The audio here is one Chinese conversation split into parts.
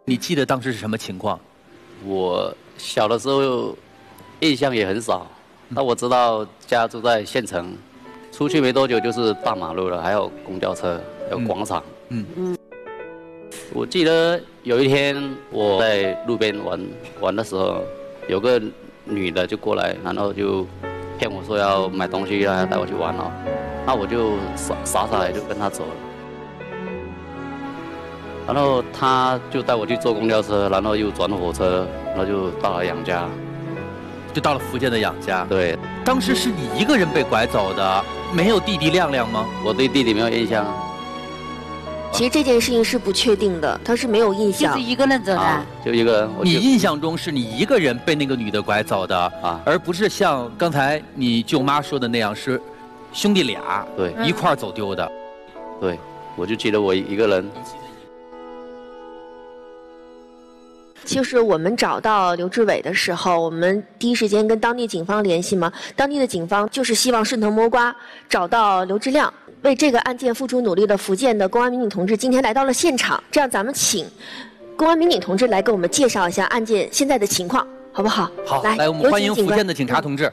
你记得当时是什么情况？ 我小的时候印象也很少，那我知道家住在县城，出去没多久就是大马路了，还有公交车，还有广场。我记得有一天我在路边玩的时候，有个女的就过来，然后就骗我说要买东西，要带我去玩哦。那我就傻的就跟她走了。然后她就带我去坐公交车，然后又转火车，然后就到了杨家， 就到了福建的杨家。 对， 当时是你一个人被拐走的，没有弟弟亮亮吗？ 我对弟弟没有印象。 其实这件事情是不确定的，他是没有印象， 就是一个人走的。 就一个人。 你印象中是你一个人被那个女的拐走的而不是像刚才你舅妈说的那样是兄弟俩对一块儿走丢的。 对，我就记得我一个人。 就是我们找到刘志伟的时候，我们第一时间跟当地警方联系嘛，当地的警方就是希望顺藤摸瓜找到刘志亮。为这个案件付出努力的福建的公安民警同志今天来到了现场，这样咱们请公安民警同志来给我们介绍一下案件现在的情况，好不好？ 好，来我们欢迎福建的警察同志。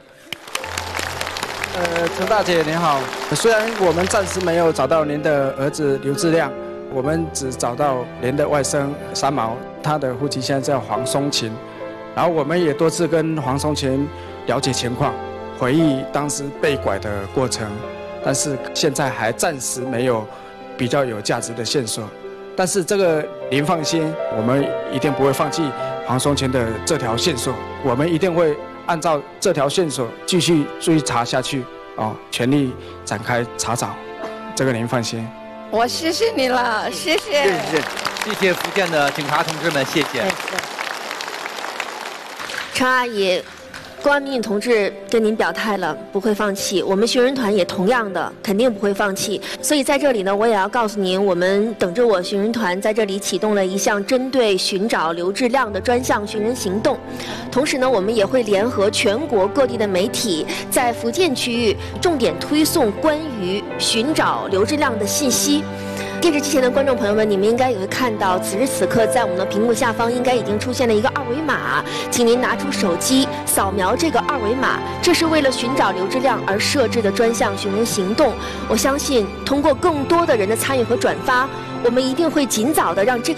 陈大姐您好，虽然我们暂时没有找到您的儿子刘志亮，我们只找到您的外甥三毛，他的父亲现在叫黄松琴，然后我们也多次跟黄松琴了解情况，回忆当时被拐的过程。但是现在还暂时没有比较有价值的线索，但是这个您放心，我们一定不会放弃黄松琴的这条线索，我们一定会按照这条线索继续追查下去，全力展开查找，这个您放心。 我谢谢你了，谢谢。 谢谢福建的警察同志们，谢谢。 陈阿姨。公安民警同志跟您表态了，不会放弃。我们寻人团也同样的，肯定不会放弃。所以在这里呢，我也要告诉您，我们等着我寻人团在这里启动了一项针对寻找刘志亮的专项寻人行动。同时呢，我们也会联合全国各地的媒体，在福建区域重点推送关于寻找刘志亮的信息。电视机前的观众朋友们，你们应该也会看到，此时此刻在我们的屏幕下方应该已经出现了一个二维码，请您拿出手机扫描这个二维码，这是为了寻找刘志亮而设置的专项寻人行动。我相信通过更多的人的参与和转发，我们一定会尽早的让这个